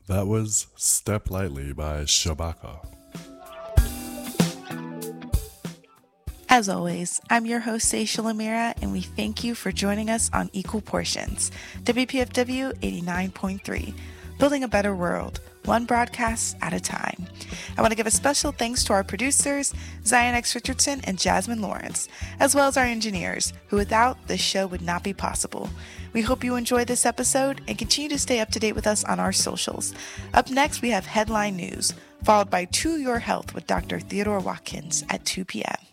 That was Step Lightly by Shabaka. As always, I'm your host, Seisha Lamira, and we thank you for joining us on Equal Portions, WPFW 89.3, building a better world, one broadcast at a time. I want to give a special thanks to our producers, Zion X. Richardson and Jasmine Lawrence, as well as our engineers, who without this show would not be possible. We hope you enjoy this episode and continue to stay up to date with us on our socials. Up next, we have Headline News, followed by To Your Health with Dr. Theodore Watkins at 2 p.m.